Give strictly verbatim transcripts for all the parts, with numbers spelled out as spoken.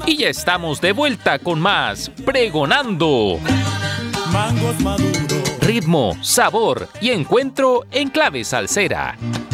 Y ya estamos de vuelta con más Pregonando. Mangos maduros. Ritmo, sabor y encuentro en clave salsera.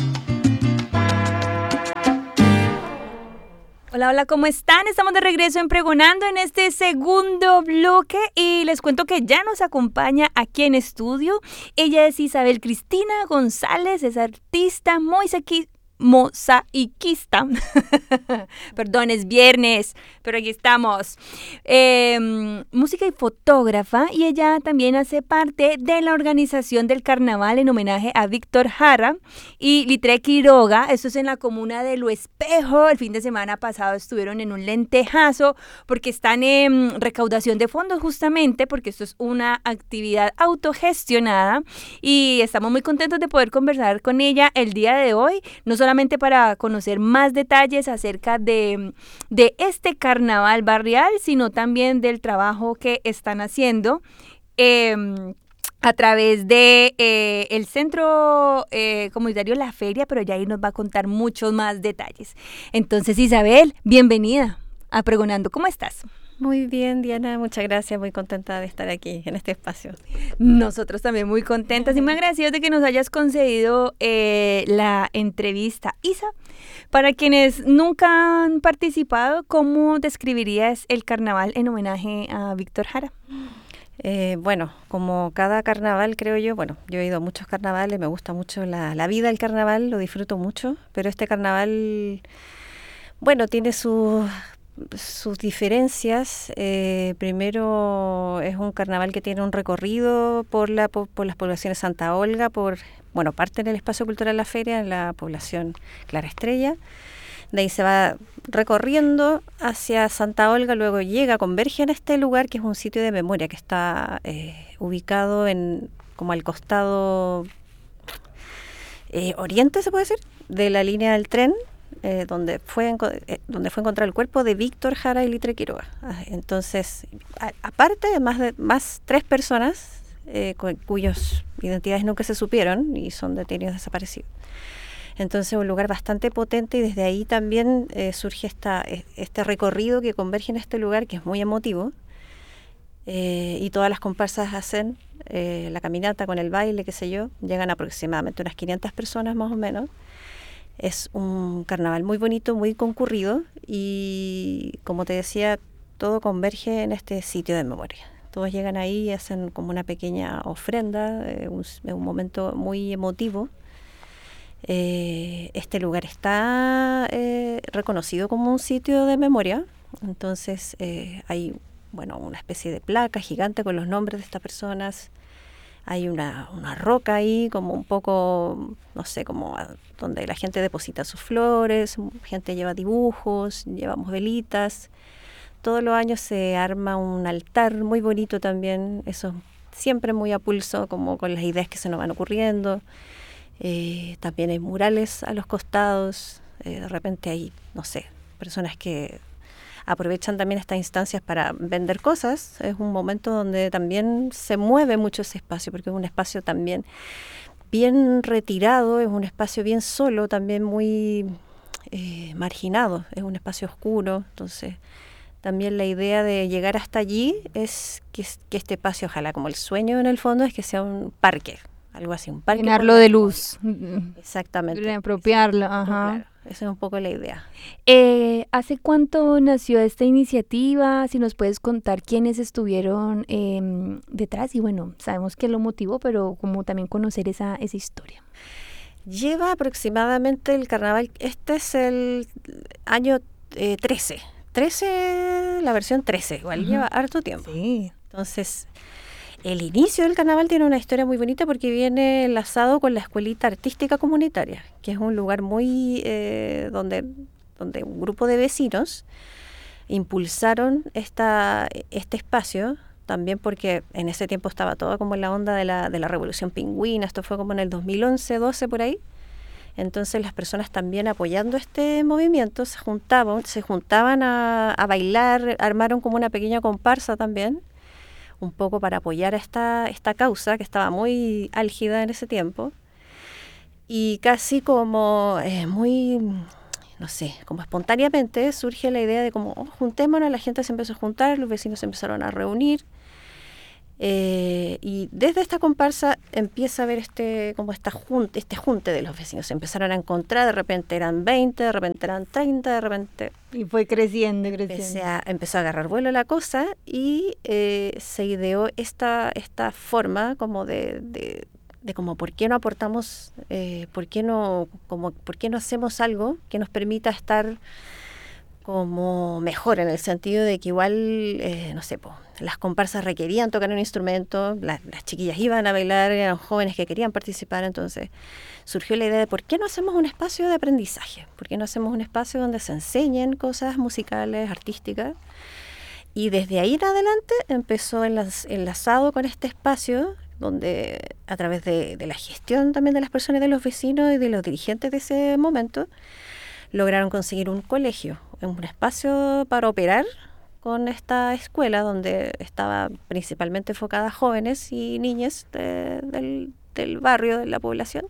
Hola, hola, ¿cómo están? Estamos de regreso en Pregonando en este segundo bloque y les cuento que ya nos acompaña aquí en estudio. Ella es Isabel Cristina González, es artista moisaqui- mosaiquista. Perdón, es viernes, pero aquí estamos. Eh, música y fotógrafa, y ella también hace parte de la organización del carnaval en homenaje a Víctor Jara y Litre Quiroga. Esto es en la comuna de Lo Espejo. El fin de semana pasado estuvieron en un lentejazo porque están en recaudación de fondos, justamente porque esto es una actividad autogestionada, y estamos muy contentos de poder conversar con ella el día de hoy, no solamente para conocer más detalles acerca de, de este carnaval barrial, sino también del trabajo que están haciendo eh, a través de eh, el centro eh, comunitario La Feria, pero ya ahí nos va a contar muchos más detalles. Entonces, Isabel, bienvenida a Pregonando. ¿Cómo estás? Muy bien, Diana, muchas gracias, muy contenta de estar aquí en este espacio. Nosotros también muy contentas y muy agradecidos de que nos hayas concedido eh, la entrevista. Isa, para quienes nunca han participado, ¿cómo describirías el carnaval en homenaje a Víctor Jara? Eh, bueno, como cada carnaval, creo yo, bueno, yo he ido a muchos carnavales, me gusta mucho la, la vida del carnaval, lo disfruto mucho, pero este carnaval, bueno, tiene sus... sus diferencias. Eh, primero, es un carnaval que tiene un recorrido por la por, por las poblaciones Santa Olga, por bueno, parte en el espacio cultural La Feria, en la población Clara Estrella. De ahí se va recorriendo hacia Santa Olga, luego llega, converge en este lugar que es un sitio de memoria que está eh, ubicado en como al costado eh, oriente, se puede decir, de la línea del tren. Eh, donde fue eh, donde fue encontrado el cuerpo de Víctor Jara y Litre Quiroga. Ah, entonces, a, aparte, más de más tres personas eh, cu- cuyas identidades nunca se supieron y son detenidos desaparecidos. Entonces, un lugar bastante potente, y desde ahí también eh, surge esta, este recorrido que converge en este lugar, que es muy emotivo, eh, y todas las comparsas hacen eh, la caminata con el baile, qué sé yo, llegan aproximadamente unas quinientas personas más o menos. Es un carnaval muy bonito, muy concurrido, y como te decía, todo converge en este sitio de memoria. Todos llegan ahí y hacen como una pequeña ofrenda, eh, un, un momento muy emotivo. Eh, este lugar está eh, reconocido como un sitio de memoria, entonces eh, hay bueno, una especie de placa gigante con los nombres de estas personas. Hay una, una roca ahí, como un poco, no sé, como a, donde la gente deposita sus flores, gente lleva dibujos, llevamos velitas. Todos los años se arma un altar muy bonito también, eso siempre muy a pulso, como con las ideas que se nos van ocurriendo. Eh, también hay murales a los costados, eh, de repente hay, no sé, personas que aprovechan también estas instancias para vender cosas. Es un momento donde también se mueve mucho ese espacio, porque es un espacio también bien retirado, es un espacio bien solo, también muy eh, marginado, es un espacio oscuro. Entonces, también la idea de llegar hasta allí es que, que este espacio, ojalá como el sueño en el fondo, es que sea un parque, algo así, un parque. Llenarlo de luz. Exactamente. Reapropiarlo, ajá. Claro, esa es un poco la idea. Eh, ¿Hace cuánto nació esta iniciativa? Si nos puedes contar quiénes estuvieron eh, detrás, y bueno, sabemos qué lo motivó, pero como también conocer esa, esa historia. Lleva aproximadamente el carnaval, este es el año eh, trece, trece, la versión trece, igual uh-huh. Lleva harto tiempo. Sí. Entonces, el inicio del carnaval tiene una historia muy bonita porque viene enlazado con la Escuelita Artística Comunitaria, que es un lugar muy eh, donde, donde un grupo de vecinos impulsaron esta, este espacio, también porque en ese tiempo estaba todo como en la onda de la, de la Revolución Pingüina. Esto fue como en el dos mil once, doce por ahí. Entonces las personas también apoyando este movimiento se juntaban, se juntaban a, a bailar, armaron como una pequeña comparsa también, un poco para apoyar esta, esta causa que estaba muy álgida en ese tiempo, y casi como eh, muy, no sé, como espontáneamente surge la idea de como, oh, juntémonos, la gente se empezó a juntar, los vecinos se empezaron a reunir. Eh, y desde esta comparsa empieza a haber este como esta junte, este junte de los vecinos. Se empezaron a encontrar, de repente eran veinte, de repente eran treinta, de repente... Y fue creciendo, creciendo. Empecé a, empezó a agarrar vuelo la cosa y eh, se ideó esta, esta forma como de, de, de como por qué no aportamos, eh, por qué no, como, por qué no hacemos algo que nos permita estar como mejor, en el sentido de que igual, eh, no sé, po, las comparsas requerían tocar un instrumento, la, las chiquillas iban a bailar, eran jóvenes que querían participar, entonces surgió la idea de por qué no hacemos un espacio de aprendizaje, por qué no hacemos un espacio donde se enseñen cosas musicales, artísticas, y desde ahí en adelante empezó enlaz, enlazado con este espacio, donde a través de, de la gestión también de las personas, de los vecinos y de los dirigentes de ese momento, lograron conseguir un colegio, un espacio para operar con esta escuela donde estaba principalmente enfocada a jóvenes y niñas de, del, del barrio, de la población.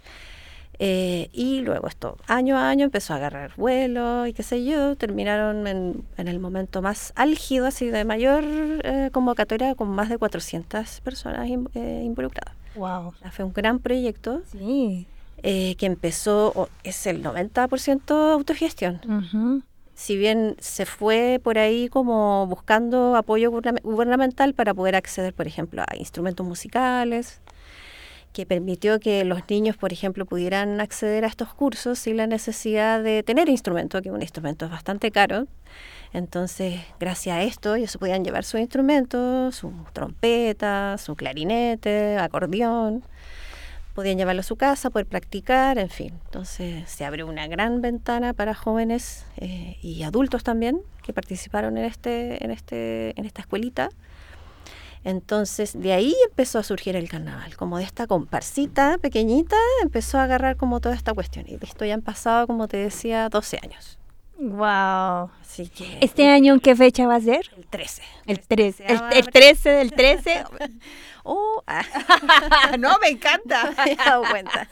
Eh, y luego esto, año a año, empezó a agarrar vuelo y qué sé yo, terminaron en, en el momento más álgido, así de mayor eh, convocatoria, con más de cuatrocientas personas in, eh, involucradas. Wow. O sea, fue un gran proyecto. Sí. Eh, que empezó, oh, es el noventa por ciento autogestión. Uh-huh. Si bien se fue por ahí como buscando apoyo gubernamental para poder acceder, por ejemplo, a instrumentos musicales, que permitió que los niños, por ejemplo, pudieran acceder a estos cursos sin la necesidad de tener instrumento, que un instrumento es bastante caro. Entonces, gracias a esto, ellos se podían llevar sus instrumentos, su trompeta, su clarinete, acordeón, podían llevarlo a su casa, poder practicar, en fin. Entonces se abrió una gran ventana para jóvenes eh, y adultos también que participaron en este, en este, en esta escuelita. Entonces de ahí empezó a surgir el carnaval, como de esta comparsita pequeñita empezó a agarrar como toda esta cuestión. Y de esto ya han pasado, como te decía, doce años. Wow. Así que ¿Este año en qué fecha va a ser? el trece. El trece. El, el trece del trece. Oh, ah. No, me encanta. Me he dado cuenta.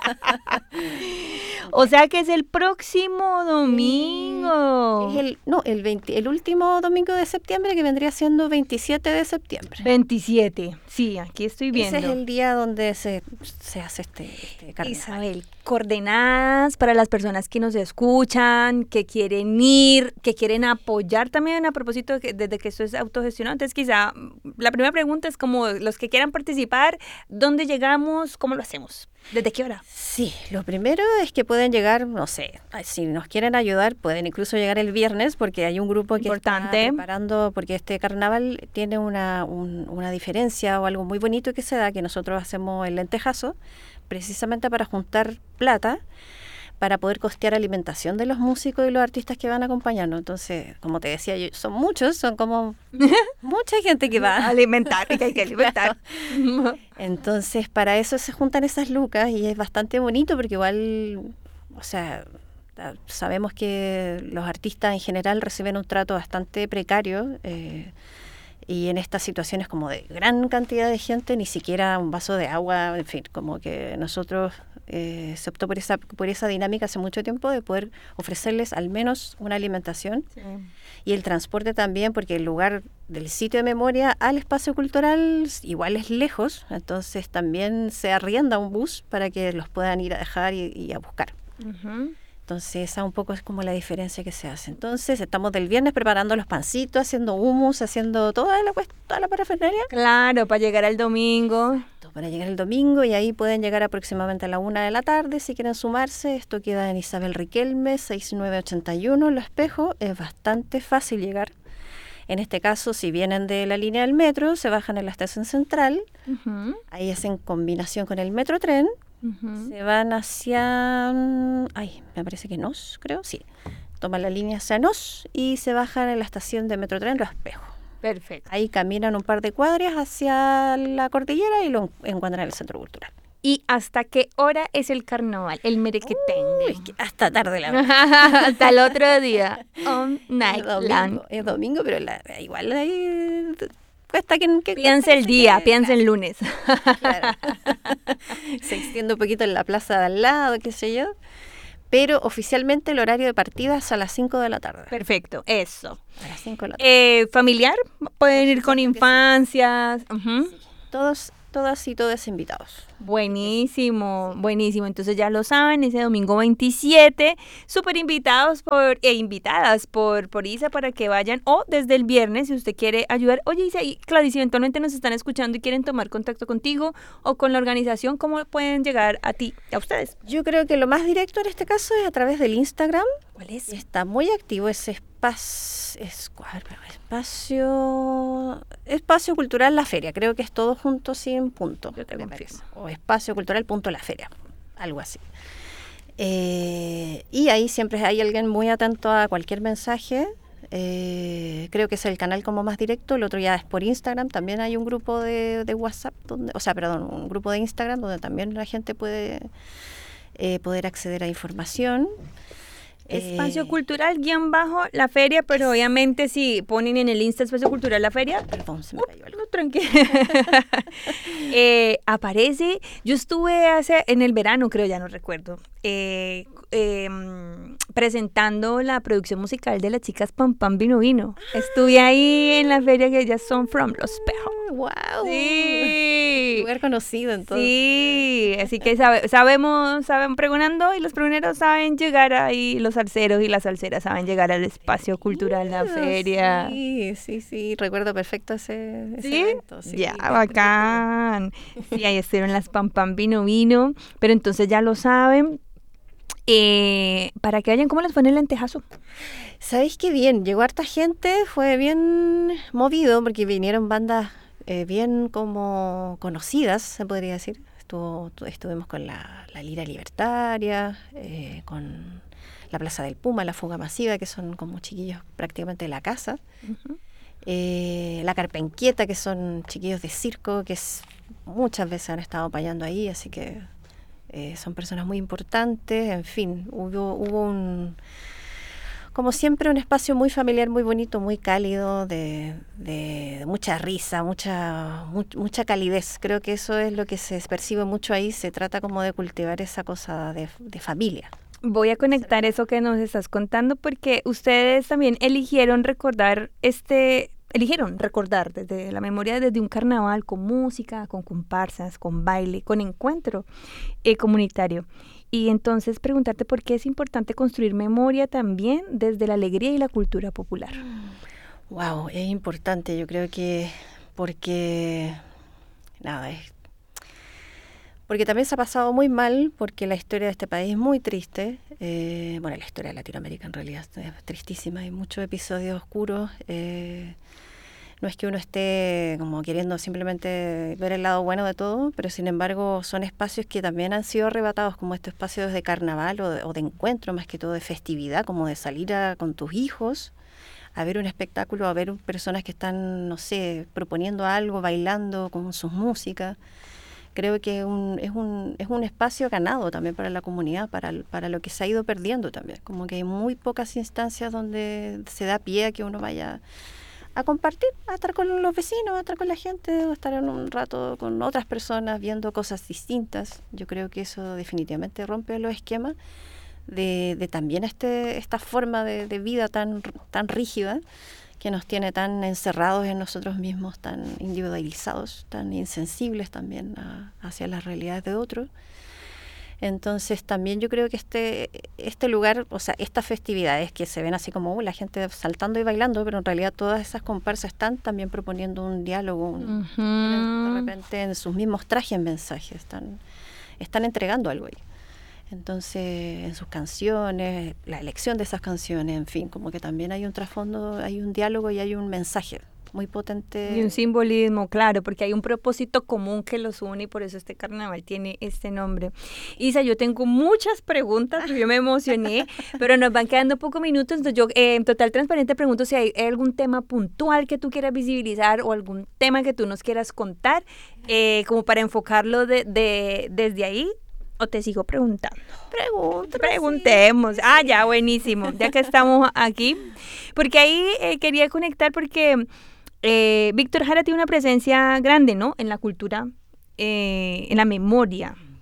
O sea que es el próximo domingo. Es el, no, el, veinte, el último domingo de septiembre, que vendría siendo veintisiete de septiembre. veintisiete, sí, aquí estoy viendo. Ese es el día donde se, se hace este, este carnaval. Isabel, coordenadas para las personas que nos escuchan, que quieren ir, que quieren apoyar también, a propósito de que, desde que esto es autogestionado. Entonces quizá la primera pregunta es como los que quieran participar, ¿dónde llegamos? ¿Cómo lo hacemos? ¿Desde qué hora? Sí, lo primero es que pueden llegar, no sé, si nos quieren ayudar, pueden incluso llegar el viernes, porque hay un grupo que Importante. está preparando, porque este carnaval tiene una, un, una diferencia o algo muy bonito que se da, que nosotros hacemos el lentejazo, precisamente para juntar plata, para poder costear alimentación de los músicos y los artistas que van a acompañarnos. Entonces, como te decía, yo, son muchos, son como mucha gente que va a alimentar, que hay que alimentar. Entonces, para eso se juntan esas lucas y es bastante bonito porque igual, o sea, sabemos que los artistas en general reciben un trato bastante precario eh, y en estas situaciones como de gran cantidad de gente, ni siquiera un vaso de agua, en fin, como que nosotros eh, se optó por esa, por esa dinámica hace mucho tiempo de poder ofrecerles al menos una alimentación. Sí. Y el transporte también, porque el lugar del sitio de memoria al espacio cultural igual es lejos, entonces también se arrienda un bus para que los puedan ir a dejar y, y a buscar. Uh-huh. Entonces esa un poco es como la diferencia que se hace. Entonces estamos del viernes preparando los pancitos, haciendo hummus, haciendo toda la, toda la parafernalia. Claro, para llegar al domingo. Para llegar el domingo, y ahí pueden llegar aproximadamente a la una de la tarde si quieren sumarse. Esto queda en Isabel Riquelme, sesenta y nueve ochenta y uno, Lo Espejo. Es bastante fácil llegar. En este caso, si vienen de la línea del metro, se bajan en la estación central. Uh-huh. Ahí hacen combinación con el metrotren. Uh-huh. Se van hacia... Ay, me parece que Nos, creo, sí. Toman la línea hacia Nos y se bajan en la estación de metrotren Lo Espejo. Perfecto. Ahí caminan un par de cuadras hacia la cordillera y lo encuentran en el centro cultural. ¿Y hasta qué hora es el carnaval, el merequetengue? Uy, es que hasta tarde la hasta el otro día. All night es domingo, long. Es domingo, pero la, igual ahí cuesta que... que piensa el día, que, piensa el lunes. Claro. Se extiende un poquito en la plaza de al lado, qué sé yo. pero oficialmente el horario de partida es a las cinco de la tarde. Perfecto, eso. A las cinco de la tarde. Eh, ¿Familiar? Pueden ir con infancias. Sí. Uh-huh. Sí. Todos, todas y todos invitados. Buenísimo, buenísimo. Entonces ya lo saben, ese domingo veintisiete, súper invitados por, e invitadas por, por Isa para que vayan, o desde el viernes si usted quiere ayudar. Oye Isa, y Claudia, si eventualmente nos están escuchando y quieren tomar contacto contigo o con la organización, ¿cómo pueden llegar a ti, a ustedes? Yo creo que lo más directo en este caso es a través del Instagram. ¿Cuál es? Está muy activo ese espacio, es, espacio, espacio cultural La Feria, creo que es todo junto sin punto. Yo te confieso. O espacio cultural punto La Feria, algo así. Eh, y ahí siempre hay alguien muy atento a cualquier mensaje. Eh, creo que es el canal como más directo. El otro ya es por Instagram. También hay un grupo de, de WhatsApp, donde, o sea, perdón, un grupo de Instagram donde también la gente puede eh, poder acceder a información. Espacio eh, Cultural guión bajo La Feria, pero es, obviamente si ponen en el Insta Espacio Cultural La Feria, perdón, se me cayó algo. No, tranquilo. eh, aparece, yo estuve hace en el verano, creo, ya no recuerdo, eh, eh, presentando la producción musical de las chicas Pam Pam Vino Vino. Estuve ahí en la feria que ellas son from Los Pejos. ¡Wow! Sí. Lugar conocido entonces. Sí, así que sabe, sabemos, saben pregonando y los pregoneros saben llegar ahí, los salseros y las salseras saben llegar al espacio cultural, la feria. Sí, sí, sí, recuerdo perfecto ese, ese ¿Sí? evento. Sí, ya, bacán. Sí, ahí estuvieron las Pam Pam Vino Vino, pero entonces ya lo saben. Eh, para que vayan, ¿cómo les fue en el lentejazo? ¿Sabéis qué bien? Llegó harta gente, fue bien movido porque vinieron bandas eh, bien como conocidas, se podría decir. Estuvo, estuvimos con la, la Lira Libertaria, eh, con la Plaza del Puma, la Fuga Masiva, que son como chiquillos prácticamente de la casa. Uh-huh. eh, la Carpenquieta, que son chiquillos de circo, que es, muchas veces han estado payando ahí, así que eh, son personas muy importantes. En fin, hubo, hubo un... como siempre, un espacio muy familiar, muy bonito, muy cálido, de, de, de mucha risa, mucha mu- mucha calidez. Creo que eso es lo que se percibe mucho ahí. Se trata como de cultivar esa cosa de, de familia. Voy a conectar eso que nos estás contando porque ustedes también eligieron recordar este... Eligieron recordar desde la memoria, desde un carnaval con música, con comparsas, con baile, con encuentro eh, comunitario. Y entonces preguntarte por qué es importante construir memoria también desde la alegría y la cultura popular. Wow, es importante, yo creo que porque nada, es porque también se ha pasado muy mal, porque la historia de este país es muy triste. Eh, bueno, la historia de Latinoamérica en realidad es tristísima, hay muchos episodios oscuros. Eh, no es que uno esté como queriendo simplemente ver el lado bueno de todo, pero sin embargo son espacios que también han sido arrebatados, como estos espacios de carnaval o de, o de encuentro, más que todo de festividad, como de salir a, con tus hijos a ver un espectáculo, a ver personas que están, no sé, proponiendo algo, bailando con sus músicas. Creo que un, es, un, es un espacio ganado también para la comunidad, para, para lo que se ha ido perdiendo también. Como que hay muy pocas instancias donde se da pie a que uno vaya a compartir, a estar con los vecinos, a estar con la gente, a estar en un rato con otras personas viendo cosas distintas. Yo creo que eso definitivamente rompe los esquemas de, de también este esta forma de, de vida tan, tan rígida, que nos tiene tan encerrados en nosotros mismos, tan individualizados, tan insensibles también a, hacia las realidades de otros. Entonces también yo creo que este este lugar, o sea, estas festividades que se ven así como uh, la gente saltando y bailando, pero en realidad todas esas comparsas están también proponiendo un diálogo, un, uh-huh. de repente en sus mismos trajes mensajes, están, están entregando algo ahí. Entonces, en sus canciones, la elección de esas canciones, en fin, como que también hay un trasfondo, hay un diálogo y hay un mensaje muy potente. Y un simbolismo, claro, porque hay un propósito común que los une y por eso este carnaval tiene este nombre. Isa, yo tengo muchas preguntas, yo me emocioné, pero nos van quedando pocos minutos, entonces yo eh, en total transparente pregunto si hay algún tema puntual que tú quieras visibilizar o algún tema que tú nos quieras contar, eh, como para enfocarlo de, de, desde ahí. ¿O te sigo preguntando? Pregunta, Preguntemos. Sí. Ah, ya, buenísimo. Ya que estamos aquí. Porque ahí eh, quería conectar porque eh, Víctor Jara tiene una presencia grande, ¿no? En la cultura, eh, en la memoria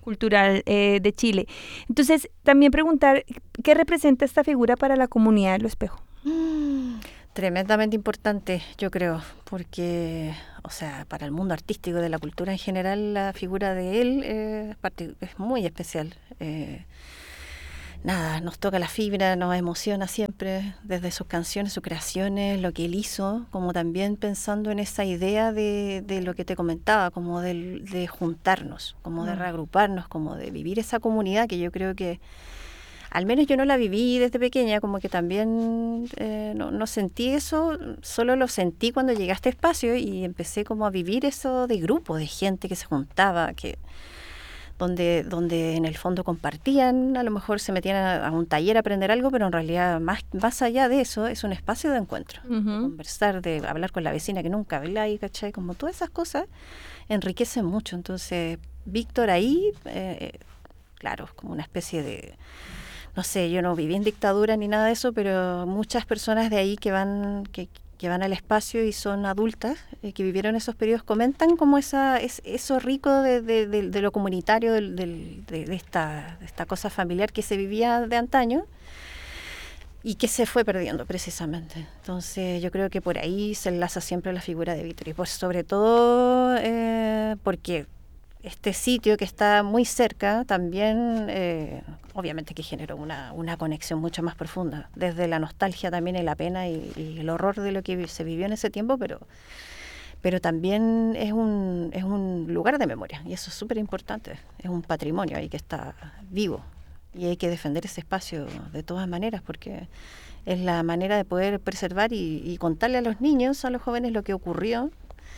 cultural eh, de Chile. Entonces, también preguntar, ¿qué representa esta figura para la comunidad de Lo Espejo? Mm, tremendamente importante, yo creo, porque, o sea, para el mundo artístico, de la cultura en general, la figura de él eh, es muy especial. Eh, Nada, nos toca la fibra, nos emociona siempre, desde sus canciones, sus creaciones, lo que él hizo, como también pensando en esa idea de, de lo que te comentaba, como de, de juntarnos, como de reagruparnos, como de vivir esa comunidad que yo creo que, al menos yo no la viví desde pequeña, como que también eh, no, no sentí eso, solo lo sentí cuando llegué a este espacio y empecé como a vivir eso de grupo, de gente que se juntaba, que... Donde, donde en el fondo compartían, a lo mejor se metían a, a un taller a aprender algo, pero en realidad más, más allá de eso es un espacio de encuentro, uh-huh. de conversar, de hablar con la vecina que nunca habla y, ¿cachai? Como todas esas cosas enriquecen mucho. Entonces, Víctor ahí, eh, claro, es como una especie de, no sé, yo no viví en dictadura ni nada de eso, pero muchas personas de ahí que van... que que van al espacio y son adultas, eh, que vivieron esos periodos, comentan como esa es, eso rico de, de, de, de lo comunitario, de, de, de, esta, de esta cosa familiar que se vivía de antaño y que se fue perdiendo precisamente. Entonces yo creo que por ahí se enlaza siempre la figura de Víctor, y por sobre todo eh, porque este sitio que está muy cerca también, eh, obviamente que generó una, una conexión mucho más profunda, desde la nostalgia también y la pena y, y el horror de lo que se vivió en ese tiempo, pero, pero también es un, es un lugar de memoria, y eso es súper importante, es un patrimonio ahí que está vivo, y hay que defender ese espacio de todas maneras, porque es la manera de poder preservar y, y contarle a los niños, a los jóvenes, lo que ocurrió,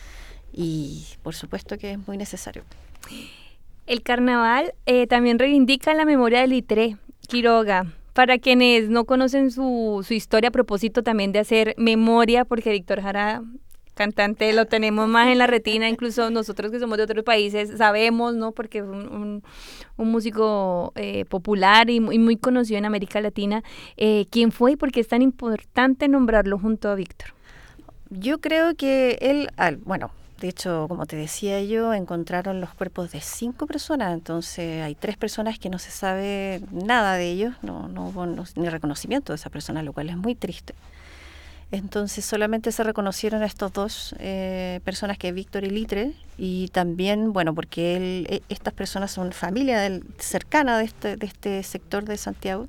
y por supuesto que es muy necesario. El carnaval eh, también reivindica la memoria de Litré Quiroga. Para quienes no conocen su, su historia, a propósito también de hacer memoria, porque Víctor Jara, cantante, lo tenemos más en la retina, incluso nosotros que somos de otros países sabemos, ¿no? Porque es un, un, un músico eh, popular y muy, muy conocido en América Latina. Eh, ¿Quién fue y por qué es tan importante nombrarlo junto a Víctor? Yo creo que él, bueno... De hecho, como te decía yo, encontraron los cuerpos de cinco personas, entonces hay tres personas que no se sabe nada de ellos, no, no hubo no, ni reconocimiento de esa persona, lo cual es muy triste. Entonces solamente se reconocieron a estos dos eh, personas, que es Víctor y Litre, y también, bueno, porque él, estas personas son familia del, cercana de este, de este sector de Santiago.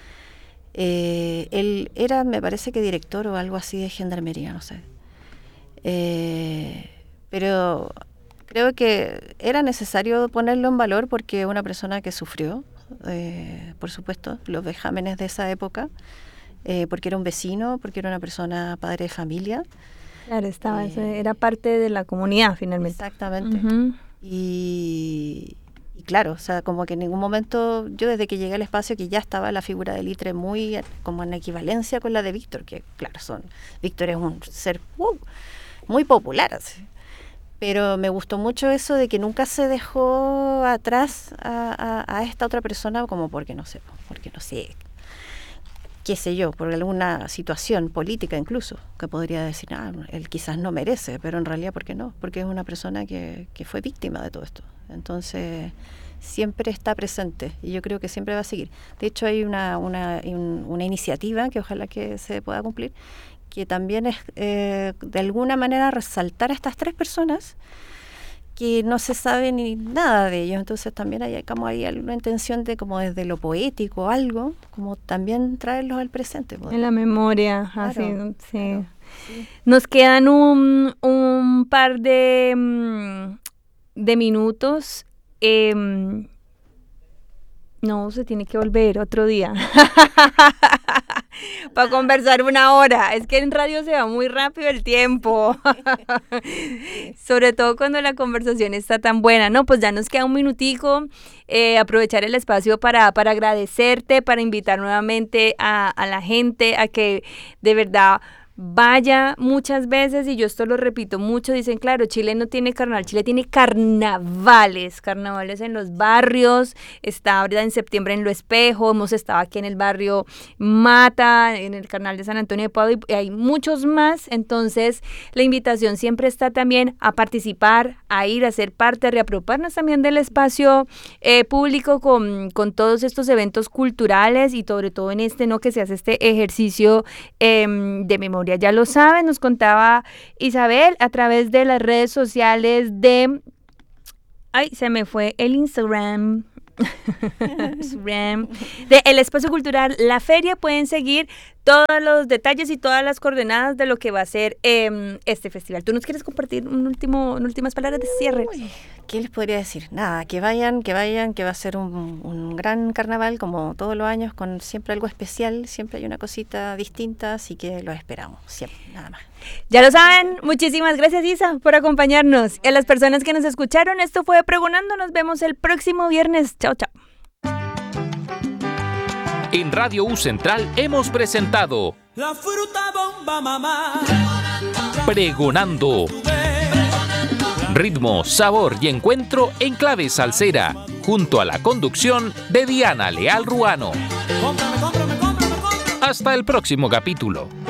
Eh, él era, me parece que director o algo así de gendarmería, no sé. Eh, Pero creo que era necesario ponerlo en valor porque es una persona que sufrió, eh, por supuesto, los vejámenes de esa época, eh, porque era un vecino, porque era una persona padre de familia. Claro, estaba, eh, era parte de la comunidad finalmente. Exactamente. Uh-huh. Y, y claro, o sea, como que en ningún momento, yo desde que llegué al espacio, que ya estaba la figura de Litre muy como en equivalencia con la de Víctor, que claro, son Víctor es un ser uh, muy popular, así. Pero me gustó mucho eso de que nunca se dejó atrás a, a, a esta otra persona, como porque no sé, porque no sé, qué sé yo, por alguna situación política incluso, que podría decir, ah, él quizás no merece, pero en realidad, ¿por qué no? Porque es una persona que, que fue víctima de todo esto. Entonces, siempre está presente y yo creo que siempre va a seguir. De hecho, hay una, una, una iniciativa que ojalá que se pueda cumplir, que también es eh, de alguna manera resaltar a estas tres personas que no se sabe ni nada de ellos, entonces también hay como hay una intención de como desde lo poético algo, como también traerlos al presente. En la memoria, claro, así, sí. Claro, sí. Nos quedan un, un par de, de minutos. Eh, no, se tiene que volver otro día. Para conversar una hora. Es que en radio se va muy rápido el tiempo. Sobre todo cuando la conversación está tan buena. No, pues ya nos queda un minutico. Eh, aprovechar el espacio para, para agradecerte, para invitar nuevamente a, a la gente a que de verdad vaya muchas veces, y yo esto lo repito mucho, dicen, claro, Chile no tiene carnaval, Chile tiene carnavales, carnavales en los barrios, está ahorita en septiembre en Lo Espejo, hemos estado aquí en el barrio Mata, en el carnaval de San Antonio de Padua, y hay muchos más. Entonces la invitación siempre está también a participar, a ir, a ser parte, a reapropiarnos también del espacio eh, público con, con todos estos eventos culturales, y sobre todo en este, ¿no?, que se hace este ejercicio eh, de memoria. Ya lo saben, nos contaba Isabel a través de las redes sociales de... Ay, se me fue el Instagram. Instagram de El Espacio Cultural La Feria. Pueden seguir todos los detalles y todas las coordenadas de lo que va a ser eh, este festival. ¿Tú nos quieres compartir un último, un últimas palabras de cierre? Uy, ¿qué les podría decir? Nada, que vayan, que vayan, que va a ser un, un gran carnaval como todos los años, con siempre algo especial, siempre hay una cosita distinta, así que los esperamos, siempre, nada más. Ya lo saben, muchísimas gracias, Isa, por acompañarnos. Y a las personas que nos escucharon, esto fue Pregonando. Nos vemos el próximo viernes. Chao, chao. En Radio U Central hemos presentado La fruta bomba mamá. Pregonando. Ritmo, sabor y encuentro en clave salsera, junto a la conducción de Diana Leal Ruano. Cómprame, cómprame, cómprame, cómprame. Hasta el próximo capítulo.